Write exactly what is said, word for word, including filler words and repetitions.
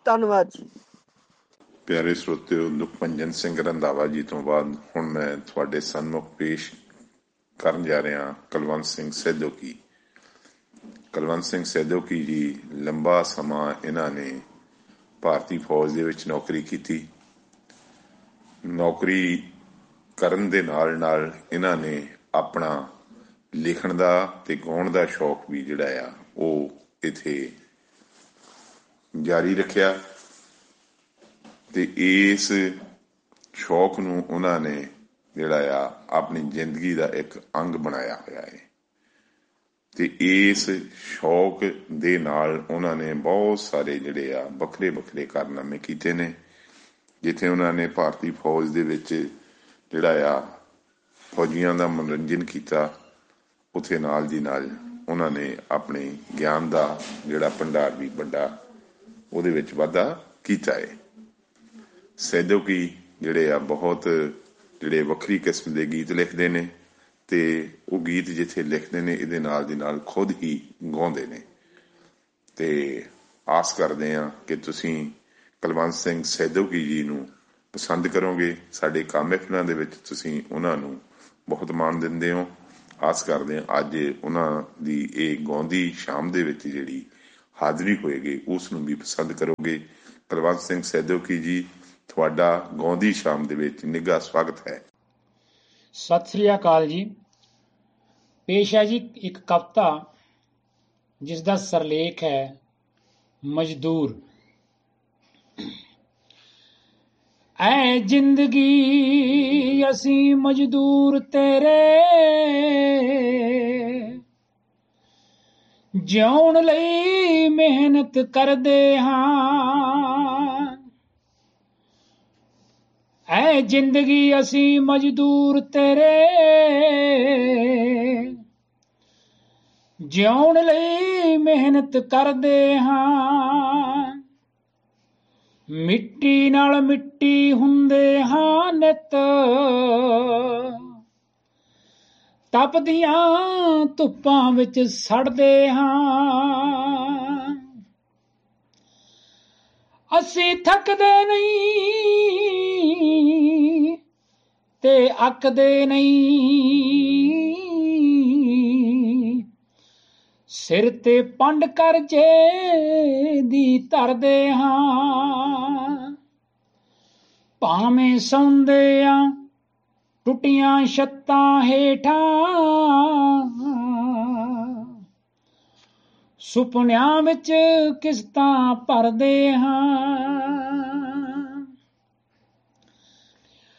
ਧੰਨਵਾਦ ਜੀ। ਪਿਆਰੇ ਸਰੋਤਿਓ, ਲੁਕਮੰਜਨ ਸਿੰਘ ਰੰਧਾਵਾ ਜੀ ਤੋਂ ਬਾਅਦ ਹੁਣ ਮੈਂ ਤੁਹਾਡੇ ਸਨਮੁਖ ਪੇਸ਼ ਕਰਨ ਜਾ ਰਿਹਾ ਕੁਲਵੰਤ ਸਿੰਘ ਸੈਦੋਕੀ। ਕੁਲਵੰਤ ਸਿੰਘ ਸੈਦੋਕੀ ਜੀ ਲੰਬਾ ਸਮਾਂ ਇਹਨਾਂ ਨੇ ਭਾਰਤੀ ਫੌਜ ਦੇ ਵਿੱਚ ਨੌਕਰੀ ਕੀਤੀ। ਨੌਕਰੀ ਕਰਨ ਦੇ ਨਾਲ ਨਾਲ ਇਹਨਾਂ ਨੇ ਆਪਣਾ ਲਿਖਣ ਦਾ ਤੇ ਗਾਉਣ ਦਾ ਸ਼ੌਕ ਵੀ ਜਿਹੜਾ ਆ ਉਹ ਇੱਥੇ ਜਾਰੀ ਰੱਖਿਆ ਤੇ ਇਸ ਸ਼ੌਕ ਨੂੰ ਉਹਨਾਂ ਨੇ ਜਿਹੜਾ ਆ ਆਪਣੀ ਜ਼ਿੰਦਗੀ ਦਾ ਇੱਕ ਅੰਗ ਬਣਾਇਆ ਹੋਇਆ ਹੈ ਤੇ ਇਸ ਸ਼ੌਕ ਦੇ ਨਾਲ ਉਹਨਾਂ ਨੇ ਬਹੁਤ ਸਾਰੇ ਜਿਹੜੇ ਆ ਵੱਖਰੇ ਵੱਖਰੇ ਕਾਰਨਾਮੇ ਕੀਤੇ ਨੇ, ਜਿੱਥੇ ਉਹਨਾਂ ਨੇ ਭਾਰਤੀ ਫੌਜ ਦੇ ਵਿੱਚ ਜਿਹੜਾ ਆ ਫੌਜੀਆਂ ਦਾ ਮਨੋਰੰਜਨ ਕੀਤਾ, ਉੱਥੇ ਨਾਲ ਦੀ ਨਾਲ ਉਹਨਾਂ ਨੇ ਆਪਣੇ ਗਿਆਨ ਦਾ ਜਿਹੜਾ ਭੰਡਾਰ ਵੀ ਵੱਡਾ ਉਹਦੇ ਵਿੱਚ ਵਾਧਾ ਕੀਤਾ ਹੈ। ਸੈਦੋਕੀ ਜਿਹੜੇ ਆ ਬਹੁਤ ਜਿਹੜੇ ਵੱਖਰੀ ਕਿਸਮ ਦੇ ਗੀਤ ਲਿਖਦੇ ਨੇ ਤੇ ਉਹ ਗੀਤ ਜਿੱਥੇ ਲਿਖਦੇ ਨੇ ਇਹਦੇ ਨਾਲ ਦੀ ਨਾਲ ਖੁਦ ਹੀ ਗਾਉਂਦੇ ਨੇ ਤੇ ਆਸ ਕਰਦੇ ਹਾਂ ਕਿ ਤੁਸੀਂ ਕੁਲਵੰਤ ਸਿੰਘ ਸੈਦੋਕੀ ਜੀ ਨੂੰ ਪਸੰਦ ਕਰੋਗੇ। ਸਾਡੇ ਕਾਮਿਕਨਾਂ ਦੇ ਵਿੱਚ ਤੁਸੀਂ ਉਹਨਾਂ ਨੂੰ ਬਹੁਤ ਮਾਣ ਦਿੰਦੇ ਹੋ। ਆਸ ਕਰਦੇ ਹਾਂ ਅੱਜ ਉਹਨਾਂ ਦੀ ਇਹ ਗਾਉਂਦੀ ਸ਼ਾਮ ਦੇ ਵਿੱਚ ਜਿਹੜੀ ਹਾਜ਼ਰੀ ਹੋਏਗੀ ਉਸ ਨੂੰ ਵੀ ਪਸੰਦ ਕਰੋਗੇ। ਕੁਲਵੰਤ ਸਿੰਘ ਸੈਦੋਕੀ ਜੀ, ਤੁਹਾਡਾ ਗਾਉਂਦੀ ਸ਼ਾਮ ਦੇ ਵਿੱਚ ਨਿੱਘਾ ਸਵਾਗਤ ਹੈ। ਸਤਿ ਸ੍ਰੀ ਅਕਾਲ ਜੀ। ਪੇਸ਼ ਹੈ ਜੀ ਇੱਕ ਕਵਿਤਾ ਜਿਸ ਦਾ ਸਰਲੇਖ ਹੈ ਮਜ਼ਦੂਰ। ਐ ਜ਼ਿੰਦਗੀ ਅਸੀਂ ਮਜ਼ਦੂਰ ਤੇਰੇ, ਜਿਉਣ ਲਈ ਮਿਹਨਤ ਕਰਦੇ ਹਾਂ। ਐ ਜ਼ਿੰਦਗੀ ਅਸੀਂ ਮਜ਼ਦੂਰ ਤੇਰੇ, ਜਿਉਣ ਲਈ ਮਿਹਨਤ ਕਰਦੇ ਹਾਂ। ਮਿੱਟੀ ਨਾਲ ਮਿੱਟੀ ਹੁੰਦੇ ਹਾਂ ਨਿੱਤ, ਤਪਦੀਆਂ ਧੁੱਪਾਂ ਵਿੱਚ ਸੜਦੇ ਹਾਂ। ਅਸੀਂ ਥੱਕਦੇ ਨਹੀਂ ਤੇ ਅੱਕਦੇ ਨਹੀਂ, ਸਿਰ ਤੇ ਪੰਡ ਕਰਜ਼ੇ ਦੀ ਧਰਦੇ ਹਾਂ। ਭਾਵੇਂ ਸੌਂਦੇ ਆ ਟੁੱਟੀਆਂ ਛੱਤਾਂ ਹੇਠਾਂ, ਸੁਪਨਿਆਂ ਵਿੱਚ ਕਿਸ਼ਤਾਂ ਭਰਦੇ ਹਾਂ।